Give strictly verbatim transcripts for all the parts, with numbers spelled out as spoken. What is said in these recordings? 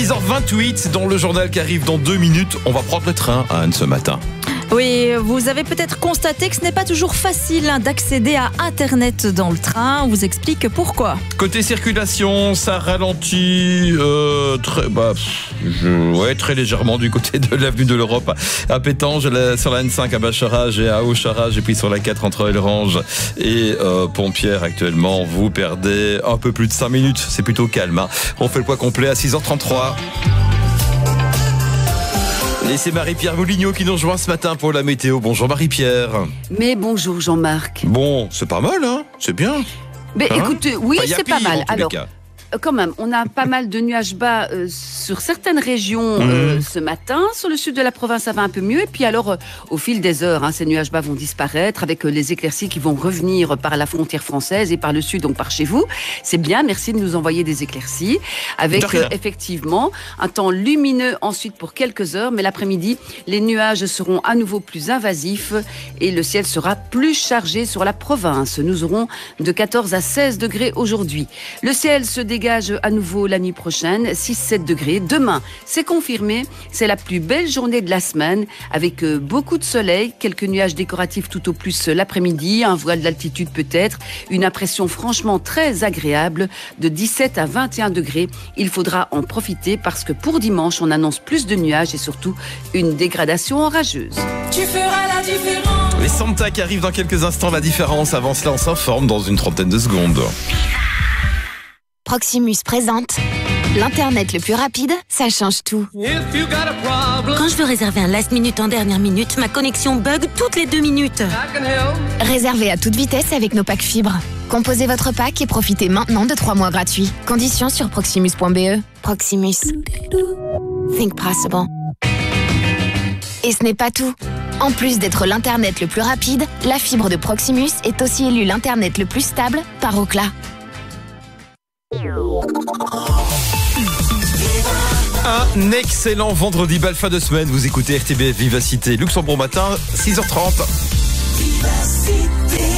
six heures vingt-huit, dans le journal qui arrive dans deux minutes, on va prendre le train, Anne, ce matin. Oui, vous avez peut-être constaté que ce n'est pas toujours facile hein, d'accéder à Internet dans le train. On vous explique pourquoi. Côté circulation, ça ralentit euh, très, bah, je, ouais, très légèrement du côté de l'avenue de l'Europe à Pétange, sur la N cinq à Bacharage et à Aucharage, et puis sur la quatre entre Elrange et euh, Pompierre. Actuellement, vous perdez un peu plus de cinq minutes. C'est plutôt calme. Hein. On fait le point complet à six heures trente-trois. Et c'est Marie-Pierre Moulignot qui nous rejoint ce matin pour la météo. Bonjour Marie-Pierre. Mais bonjour Jean-Marc. Bon, c'est pas mal, hein ? C'est bien. Mais hein écoute, oui, enfin, c'est pas mal. Alors, cas. quand même, on a pas mal de nuages bas euh, sur certaines régions euh, mmh. ce matin. Sur le sud de la province, ça va un peu mieux. Et puis alors, euh, au fil des heures, hein, ces nuages bas vont disparaître avec euh, les éclaircies qui vont revenir par la frontière française et par le sud, donc par chez vous. C'est bien, merci de nous envoyer des éclaircies. Avec euh, effectivement un temps lumineux ensuite pour quelques heures. Mais l'après-midi, les nuages seront à nouveau plus invasifs et le ciel sera plus chargé sur la province. Nous aurons de quatorze à seize degrés aujourd'hui. Le ciel se dégage à nouveau la nuit prochaine, six à sept degrés. Demain, c'est confirmé, c'est la plus belle journée de la semaine, avec beaucoup de soleil, quelques nuages décoratifs tout au plus l'après-midi, un voile d'altitude peut-être, une impression franchement très agréable, de dix-sept à vingt et un degrés. Il faudra en profiter parce que pour dimanche, on annonce plus de nuages et surtout une dégradation orageuse. Tu feras la différence. Les Santa qui arrivent dans quelques instants, la différence. Avant cela, on s'informe dans une trentaine de secondes. Proximus présente l'Internet le plus rapide, ça change tout. Quand je veux réserver un last minute en dernière minute, ma connexion bug toutes les deux minutes. Réservez à toute vitesse avec nos packs fibres. Composez votre pack et profitez maintenant de trois mois gratuits. Conditions sur proximus point b e. Proximus. Think possible. Et ce n'est pas tout. En plus d'être l'Internet le plus rapide, la fibre de Proximus est aussi élue l'Internet le plus stable par Ookla. Un excellent vendredi, belle fin de semaine. Vous écoutez R T B F Vivacité, Luxembourg matin, six heures trente. Vivacité.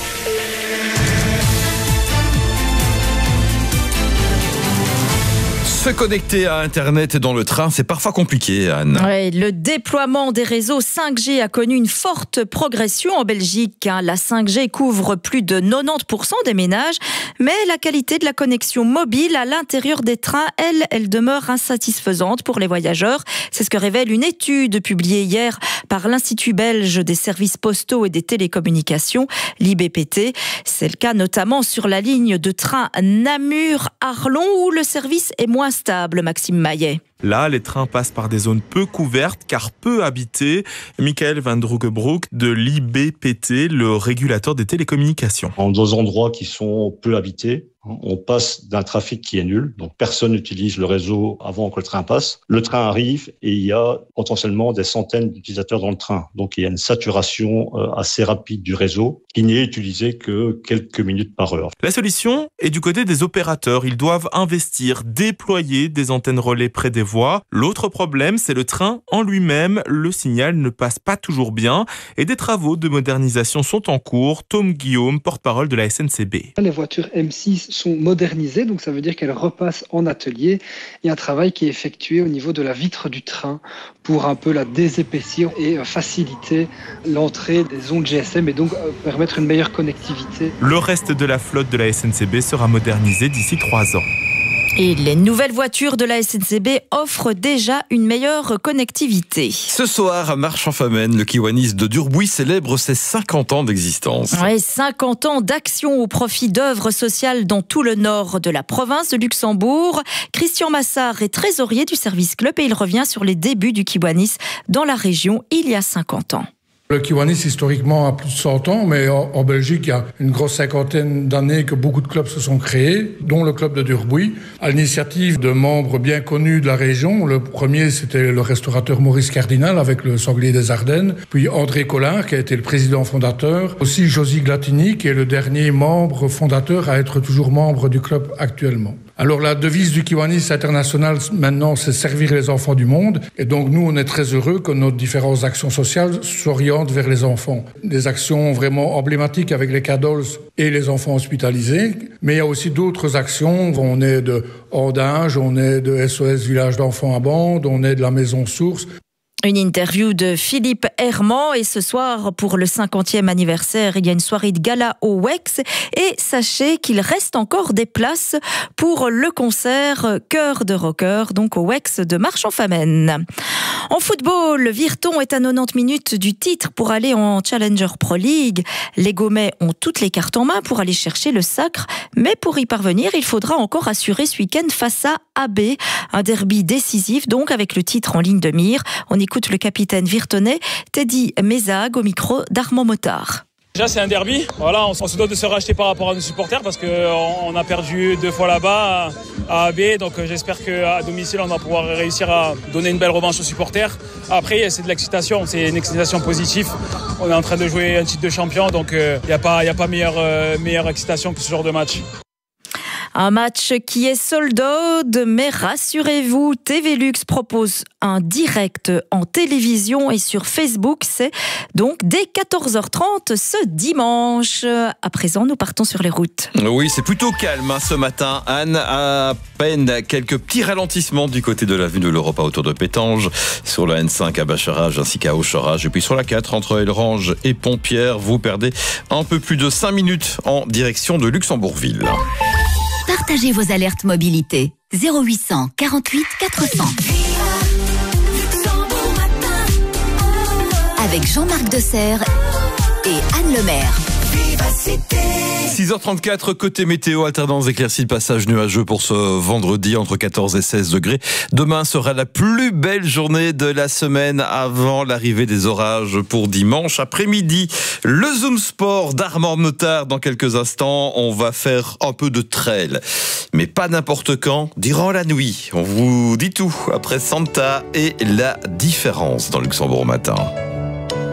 Se connecter à Internet dans le train, c'est parfois compliqué, Anne. Oui, le déploiement des réseaux cinq G a connu une forte progression en Belgique. La cinq G couvre plus de quatre-vingt-dix pour cent des ménages, mais la qualité de la connexion mobile à l'intérieur des trains, elle, elle demeure insatisfaisante pour les voyageurs. C'est ce que révèle une étude publiée hier par l'Institut belge des services postaux et des télécommunications, l'I B P T. C'est le cas notamment sur la ligne de train Namur-Arlon où le service est moins stable, Maxime Maillet. Là, les trains passent par des zones peu couvertes car peu habitées. Michael Van Droegebroek de l'I B P T, le régulateur des télécommunications. En deux endroits qui sont peu habités, on passe d'un trafic qui est nul, donc personne n'utilise le réseau avant que le train passe. Le train arrive et il y a potentiellement des centaines d'utilisateurs dans le train. Donc il y a une saturation assez rapide du réseau qui n'est utilisé que quelques minutes par heure. La solution est du côté des opérateurs. Ils doivent investir, déployer des antennes relais près des voies. L'autre problème, c'est le train en lui-même. Le signal ne passe pas toujours bien et des travaux de modernisation sont en cours. Tom Guillaume, porte-parole de la S N C B. Les voitures M six sont modernisées, donc ça veut dire qu'elles repassent en atelier. Il y a un travail qui est effectué au niveau de la vitre du train pour un peu la désépaissir et faciliter l'entrée des ondes G S M et donc permettre une meilleure connectivité. Le reste de la flotte de la S N C B sera modernisé d'ici trois ans. Et les nouvelles voitures de la S N C B offrent déjà une meilleure connectivité. Ce soir, à Marche-en-Famenne, le Kiwanis de Durbuy célèbre ses cinquante ans d'existence. Ouais, cinquante ans d'action au profit d'œuvres sociales dans tout le nord de la province de Luxembourg. Christian Massard est trésorier du service club et il revient sur les débuts du Kiwanis dans la région il y a cinquante ans. Le Kiwanis, historiquement, a plus de cent ans, mais en, en Belgique, il y a une grosse cinquantaine d'années que beaucoup de clubs se sont créés, dont le club de Durbuy, à l'initiative de membres bien connus de la région. Le premier, c'était le restaurateur Maurice Cardinal, avec le Sanglier des Ardennes, puis André Collin, qui a été le président fondateur, aussi Josie Glatini, qui est le dernier membre fondateur à être toujours membre du club actuellement. Alors la devise du Kiwanis International maintenant, c'est servir les enfants du monde. Et donc nous, on est très heureux que nos différentes actions sociales s'orientent vers les enfants. Des actions vraiment emblématiques avec les Cadols et les enfants hospitalisés. Mais il y a aussi d'autres actions. On est de Ordinge, on est de S O S Village d'enfants à bande, on est de la Maison Source. Une interview de Philippe Herman et ce soir, pour le cinquantième anniversaire, il y a une soirée de gala au Wex et sachez qu'il reste encore des places pour le concert Cœur de Rocker, donc au Wex de Marche-en-Famenne. En football, Virton est à quatre-vingt-dix minutes du titre pour aller en Challenger Pro League. Les Gomais ont toutes les cartes en main pour aller chercher le sacre, mais pour y parvenir, il faudra encore assurer ce week-end face à A B, un derby décisif donc avec le titre en ligne de mire. On écoute le capitaine virtonais Teddy Mézag au micro d'Armand Motard. Déjà c'est un derby, voilà, on se doit de se racheter par rapport à nos supporters parce qu'on a perdu deux fois là-bas à A B, donc j'espère qu'à domicile on va pouvoir réussir à donner une belle revanche aux supporters. Après c'est de l'excitation, c'est une excitation positive, on est en train de jouer un titre de champion, donc il n'y a pas, y a pas meilleure, euh, meilleure excitation que ce genre de match. Un match qui est sold out, mais rassurez-vous, T V Lux propose un direct en télévision et sur Facebook. C'est donc dès quatorze heures trente ce dimanche. À présent, nous partons sur les routes. Oui, c'est plutôt calme hein, ce matin. Anne, à peine quelques petits ralentissements du côté de l'avenue de l'Europe autour de Pétange, sur la N cinq à Bacharach ainsi qu'à Aucharage. Et puis sur la quatre entre Elrange et Pompierre, vous perdez un peu plus de cinq minutes en direction de Luxembourgville. Partagez vos alertes mobilité. zéro huit cent quarante-huit quatre cents. Avec Jean-Marc Desserre et Anne Lemaire. six heures trente-quatre, côté météo, alternance éclaircie de passage nuageux pour ce vendredi entre quatorze et seize degrés. Demain sera la plus belle journée de la semaine avant l'arrivée des orages pour dimanche après-midi. Le Zoom Sport d'Armand Motard dans quelques instants. On va faire un peu de trail, mais pas n'importe quand, durant la nuit. On vous dit tout après Santa et la différence dans Luxembourg matin.